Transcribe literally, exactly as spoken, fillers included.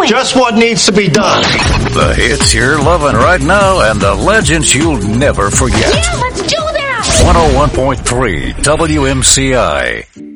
doing? Just what needs to be done. The hits you're loving right now and the legends you'll never forget. Yeah, let's do that! one oh one point three W M C I.